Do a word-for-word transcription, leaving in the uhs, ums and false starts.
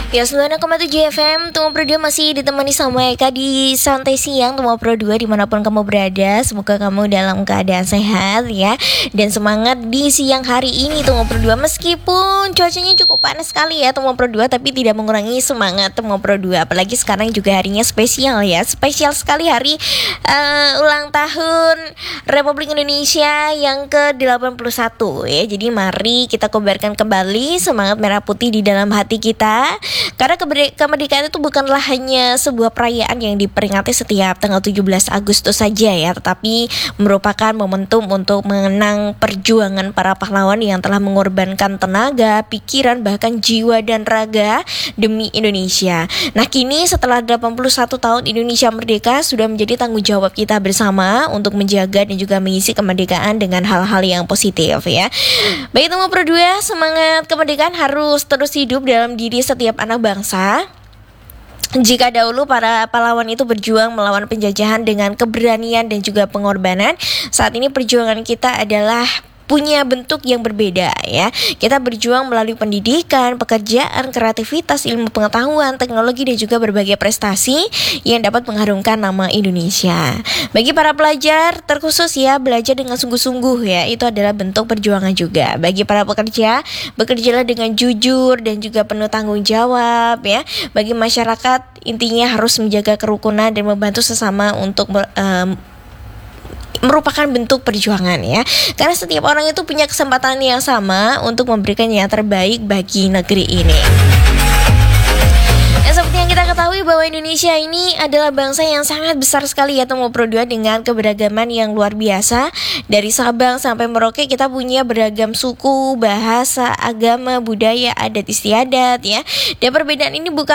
Ya, sembilan koma tujuh F M Tunggu Pro dua masih ditemani sama Eka di Santai Siang Tunggu Pro dua dimanapun kamu berada. Semoga kamu dalam keadaan sehat ya, dan semangat di siang hari ini Tunggu Pro dua. Meskipun cuacanya cukup panas sekali ya Tunggu Pro dua, tapi tidak mengurangi semangat Tunggu Pro dua. Apalagi sekarang juga harinya spesial ya. Spesial sekali hari uh, ulang tahun Republik Indonesia yang ke delapan puluh satu ya. Jadi mari kita kobarkan kembali semangat merah putih di dalam hati kita. Karena kemerdekaan itu bukanlah hanya sebuah perayaan yang diperingati setiap tanggal tujuh belas Agustus saja ya, tetapi merupakan momentum untuk mengenang perjuangan para pahlawan yang telah mengorbankan tenaga, pikiran, bahkan jiwa dan raga demi Indonesia. Nah, kini setelah delapan puluh satu tahun Indonesia merdeka, sudah menjadi tanggung jawab kita bersama untuk menjaga dan juga mengisi kemerdekaan dengan hal-hal yang positif ya. Baik Tunggu Pro dua, semangat kemerdekaan harus terus hidup dalam diri setiap anak bangsa. Jika dahulu para pahlawan itu berjuang melawan penjajahan dengan keberanian dan juga pengorbanan, saat ini perjuangan kita adalah punya bentuk yang berbeda ya. Kita berjuang melalui pendidikan, pekerjaan, kreativitas, ilmu pengetahuan, teknologi, dan juga berbagai prestasi yang dapat mengharumkan nama Indonesia. Bagi para pelajar terkhusus ya, belajar dengan sungguh-sungguh ya, itu adalah bentuk perjuangan juga. Bagi para pekerja, bekerjalah dengan jujur dan juga penuh tanggung jawab ya. Bagi masyarakat, intinya harus menjaga kerukunan dan membantu sesama untuk um, merupakan bentuk perjuangan ya. Karena setiap orang itu punya kesempatan yang sama untuk memberikan yang terbaik bagi negeri ini. Nah, seperti yang kita ketahui bahwa Indonesia ini adalah bangsa yang sangat besar sekali ya Tunggu Pro dua, dengan keberagaman yang luar biasa. Dari Sabang sampai Merauke kita punya beragam suku, bahasa, agama, budaya, adat istiadat ya. Dan perbedaan ini bukan